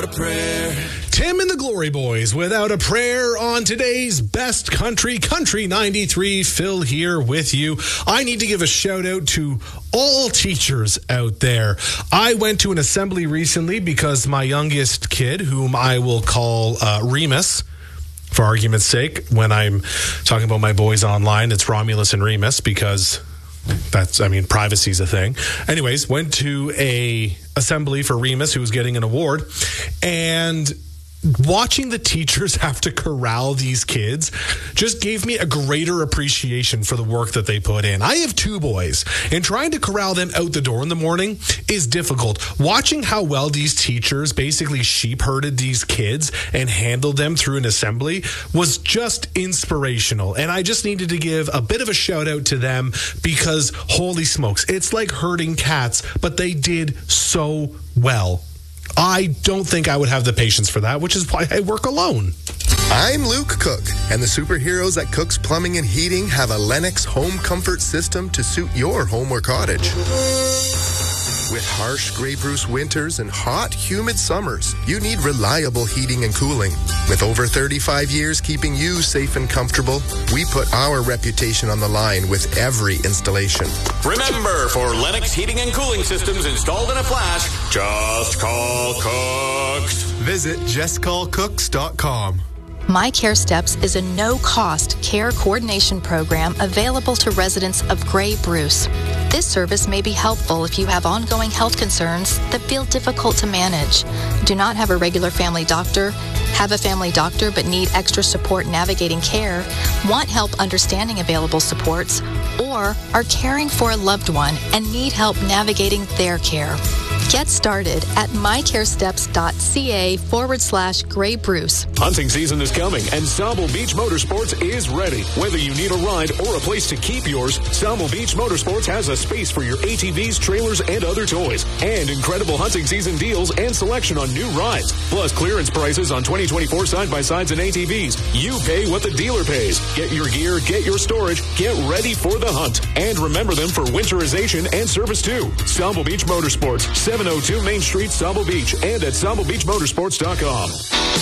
a prayer. Tim and the Glory Boys, Without a Prayer, on today's Best Country 93. Phil here with you. I need to give a shout out to all teachers out there. I went to an assembly recently because my youngest kid, whom I will call Remus, for argument's sake, when I'm talking about my boys online, it's Romulus and Remus because privacy's a thing. Anyways, went to a assembly for Remus, who was getting an award, and watching the teachers have to corral these kids just gave me a greater appreciation for the work that they put in. I have two boys, and trying to corral them out the door in the morning is difficult. Watching how well these teachers basically sheep herded these kids and handled them through an assembly was just inspirational. And I just needed to give a bit of a shout out to them because holy smokes, it's like herding cats, but they did so well. I don't think I would have the patience for that, which is why I work alone. I'm Luke Cook, and the superheroes at Cook's Plumbing and Heating have a Lennox home comfort system to suit your home or cottage. With harsh Grey Bruce winters and hot, humid summers, you need reliable heating and cooling. With over 35 years keeping you safe and comfortable, we put our reputation on the line with every installation. Remember, for Lennox heating and cooling systems installed in a flash, just call Cooks. Visit justcallcooks.com. My Care Steps is a no-cost care coordination program available to residents of Grey Bruce. This service may be helpful if you have ongoing health concerns that feel difficult to manage, do not have a regular family doctor, have a family doctor but need extra support navigating care, want help understanding available supports, or are caring for a loved one and need help navigating their care. Get started at mycaresteps.ca/Grey Bruce. Hunting season is coming, and Sauble Beach Motorsports is ready. Whether you need a ride or a place to keep yours, Sauble Beach Motorsports has a space for your ATVs, trailers, and other toys, and incredible hunting season deals and selection on new rides, plus clearance prices on 2024 side-by-sides and ATVs. You pay what the dealer pays. Get your gear, get your storage, get ready for the hunt, and remember them for winterization and service too. Sauble Beach Motorsports, 702 Main Street, Sauble Beach, and at SaubleBeachMotorsports.com.